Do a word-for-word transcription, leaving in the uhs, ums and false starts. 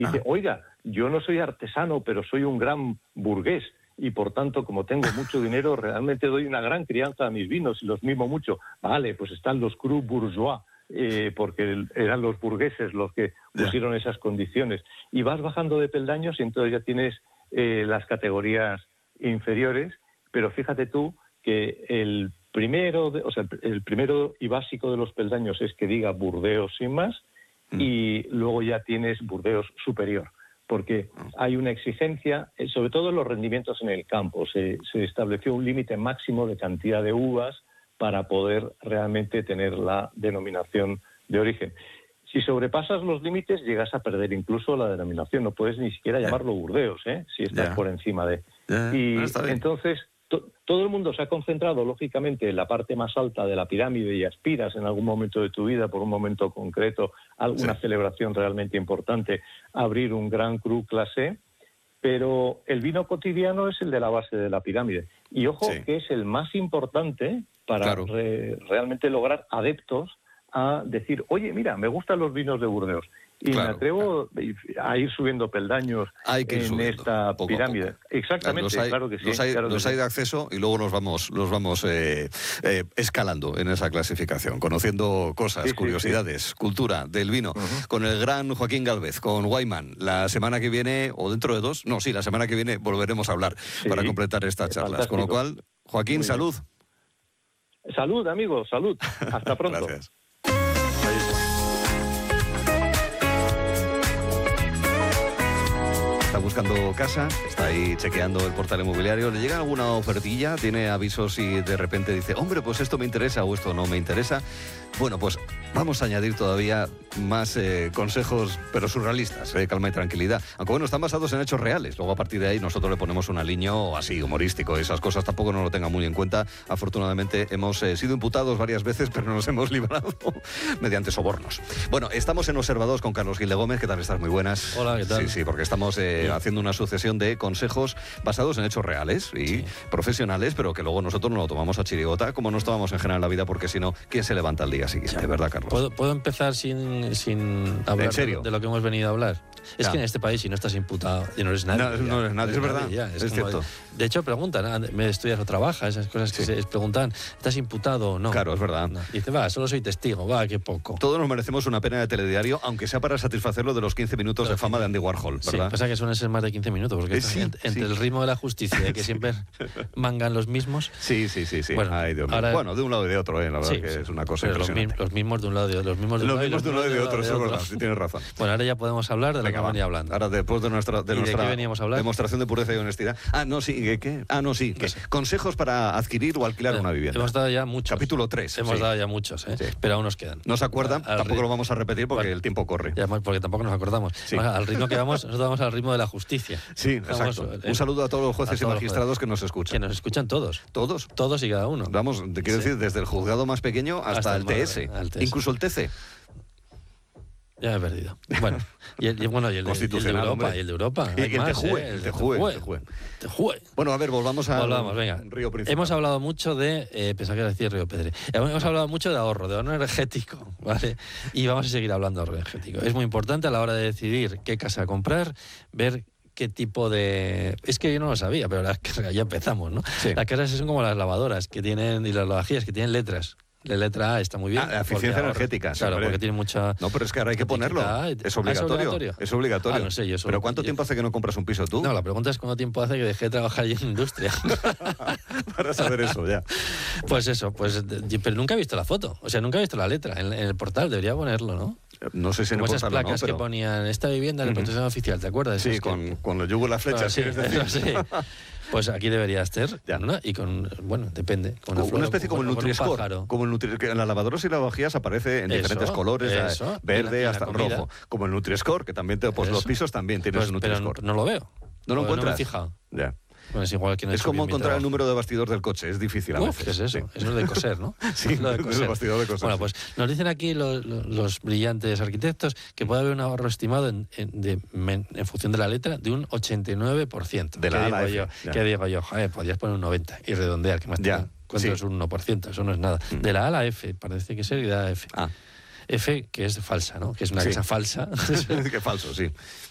Y dice, Ah. oiga, yo no soy artesano, pero soy un gran burgués. Y por tanto, como tengo mucho dinero, realmente doy una gran crianza a mis vinos y los mimo mucho. Vale, pues están los crus bourgeois, eh, porque eran los burgueses los que pusieron esas condiciones. Y vas bajando de peldaños y entonces ya tienes eh, las categorías inferiores, pero fíjate tú que el primero, de, o sea, el primero y básico de los peldaños es que diga Burdeos sin más, mm. y luego ya tienes Burdeos superior, porque hay una exigencia, sobre todo en los rendimientos en el campo. Se, se estableció un límite máximo de cantidad de uvas para poder realmente tener la denominación de origen. Si sobrepasas los límites, llegas a perder incluso la denominación. No puedes ni siquiera llamarlo Burdeos, ¿eh? Si estás yeah. por encima de... Yeah. Y no, entonces, to, todo el mundo se ha concentrado, lógicamente, en la parte más alta de la pirámide y aspiras en algún momento de tu vida, por un momento concreto, alguna sí. celebración realmente importante, a abrir un Gran Cru Classé, pero el vino cotidiano es el de la base de la pirámide. Y ojo, sí. que es el más importante para claro. re, realmente lograr adeptos a decir, oye, mira, me gustan los vinos de Burdeos. Y claro, me atrevo claro. a ir subiendo peldaños hay que ir en subiendo, esta poco pirámide. A poco. Exactamente, los hay, claro que sí. Los hay, claro los que hay sí. de acceso y luego nos vamos, los vamos eh, eh, escalando en esa clasificación, conociendo cosas, sí, curiosidades, sí, sí. cultura del vino, uh-huh. con el gran Joaquín Gálvez, con Wayman. La semana que viene, o dentro de dos, no, sí, la semana que viene volveremos a hablar sí. para completar estas charlas. Fantástico. Con lo cual, Joaquín, Muy salud. Bien. Salud, amigos, salud. Hasta pronto. Gracias. Está buscando casa, está ahí chequeando el portal inmobiliario, le llega alguna ofertilla, tiene avisos y de repente dice, hombre, pues esto me interesa o esto no me interesa. Bueno, pues vamos a añadir todavía más eh, consejos, pero surrealistas, eh, calma y tranquilidad. Aunque bueno, están basados en hechos reales. Luego a partir de ahí nosotros le ponemos un aliño así, humorístico. Esas cosas tampoco nos lo tengan muy en cuenta. Afortunadamente hemos eh, sido imputados varias veces, pero nos hemos librado mediante sobornos. Bueno, estamos en Observados con Carlos Gil de Gómez. ¿Qué tal estás? Muy buenas. Hola, ¿qué tal? Sí, sí, porque estamos eh, haciendo una sucesión de consejos basados en hechos reales y sí. profesionales, pero que luego nosotros no lo tomamos a chirigota, como nos tomamos en general la vida, porque si no, ¿quién se levanta al día siguiente? De verdad, Carlos. ¿Puedo, ¿Puedo empezar sin, sin hablar ¿En serio? De, de lo que hemos venido a hablar? Es ya. que en este país, si no estás imputado, y no eres nadie. No, no eres nadie, es verdad. Ya, es es cierto. De, de hecho, preguntan, ¿me estudias o trabajas? Esas cosas que sí. se preguntan, ¿estás imputado o no? Claro, es verdad. No. Y dice, va, solo soy testigo, va, qué poco. Todos nos merecemos una pena de telediario, aunque sea para satisfacerlo de los quince minutos pero, de fama de Andy Warhol, ¿verdad? Sí, pasa que suelen ser más de quince minutos, porque eh, sí, entre sí. el ritmo de la justicia, que siempre mangan los mismos. Sí, sí, sí. sí. Bueno, Ay, Dios mío. ahora, bueno, de un lado y de otro, ¿eh? La verdad sí, que es una cosa impresionante. Los, los mismos de un lado y de otro. Los mismos de un los lado, mismos de un lado y de otro, eso es verdad, sí tienes razón. Bueno, ahora ya podemos hablar de Venga, lo que venía hablando. Ahora, después de nuestra, de ¿Y nuestra de qué veníamos a hablar? demostración de pureza y honestidad. Ah, no, sí, ¿qué? qué? Ah, no, sí. ¿qué? Sí. Consejos para adquirir o alquilar eh, una vivienda. Hemos dado ya muchos. Capítulo tres. Hemos sí. dado ya muchos, ¿eh? Sí. Pero aún nos quedan. ¿No se acuerdan? A, tampoco ri... lo vamos a repetir porque bueno, el tiempo corre. Ya, porque tampoco nos acordamos. Sí. Al ritmo que vamos, nosotros vamos al ritmo de la justicia. Sí, exacto. Vamos, Un saludo a todos los jueces y magistrados que nos escuchan. Que nos escuchan todos. ¿Todos? Todos y cada uno. Vamos, te quiero sí. decir, desde el juzgado más pequeño hasta, hasta el, el T S. T S. Incluso el T C. Ya me he perdido. Bueno, y el, y, bueno, y el, de, y el de Europa. Hombre. Y el de Europa. Y el más, Tejue. ¿eh? El Tejue. El Tejue. Bueno, a ver, volvamos a Volvamos, venga. Río Principal. Hemos hablado mucho de... Eh, pensaba que decir Río Pedre. Hemos hablado mucho de ahorro, de ahorro energético, ¿vale? Y vamos a seguir hablando de ahorro energético. Es muy importante a la hora de decidir qué casa comprar, ver qué tipo de... Es que yo no lo sabía, pero las casas, ya empezamos, ¿no? Sí. Las casas son como las lavadoras que tienen y las lavavajillas que tienen letras. La letra A está muy bien. Ah, la eficiencia energética. Claro, porque tiene mucha... No, pero es que ahora hay que ponerlo. Es obligatorio. ¿Ah, ¿es obligatorio? Es obligatorio. Ah, no sé, yo solo... ¿Pero cuánto yo... tiempo hace que no compras un piso tú? No, la pregunta es cuánto tiempo hace que dejé de trabajar allí en industria. Para saber eso, ya. Pues eso, pues... Pero nunca he visto la foto. O sea, nunca he visto la letra en, en el portal. Debería ponerlo, ¿no? No sé si en Como el esas portal placas no, pero... que ponían esta vivienda en el protección uh-huh. oficial, ¿te acuerdas? Sí, con, que... con los yugos y las flechas. Bueno, sí, eso sí. Pues aquí debería estar, ya. ¿no? Y con, bueno, depende. Con una, flor, una especie con, como el Nutri-Score. Como el Nutri que en las lavadoras y lavadoras aparece en eso, diferentes colores, eso, verde la, hasta rojo. Como el Nutri-Score, que también te, pues eso. los pisos también tienes pues, un Nutri-Score. Pero no, no lo veo. ¿No lo encuentras? No me he fijado. Ya. Bueno, es igual que no es como encontrar el número de bastidor del coche, es difícil a Uf, veces. ¿qué es eso? Sí. Eso es de coser, ¿no? Sí, es lo de coser. El bastidor de coser. Bueno, pues nos dicen aquí los, los brillantes arquitectos que puede haber un ahorro estimado en, en, de, en función de la letra de un ochenta y nueve por ciento. De la A a la F. Yo, ¿Qué digo yo? Joder, podrías poner un noventa y redondear, que más ya. ¿Cuánto sí. es un uno por ciento? Eso no es nada. Mm. De la A a la F, parece que ser, y de la A a F. Ah. F, que es falsa, ¿no? Que es una sí. casa falsa. Qué falso, sí.